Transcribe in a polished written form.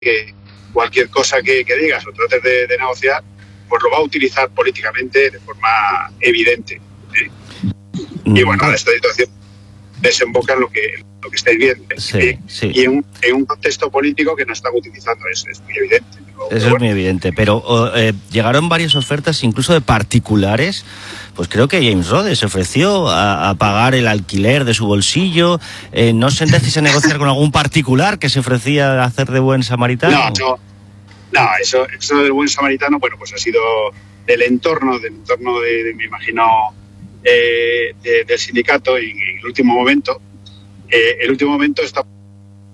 que cualquier cosa que digas o trates de negociar, pues lo va a utilizar políticamente de forma evidente. Y bueno, esta situación desemboca en lo que estáis viendo. Sí. Y en un contexto político que no están utilizando, es muy evidente. Eso es muy evidente, pero llegaron varias ofertas incluso de particulares. Pues creo que James Rhodes se ofreció a pagar el alquiler de su bolsillo. ¿No sentéis a negociar con algún particular que se ofrecía a hacer de buen samaritano? No, eso del buen samaritano, bueno, pues ha sido del entorno me imagino, del sindicato en el último momento. El último momento está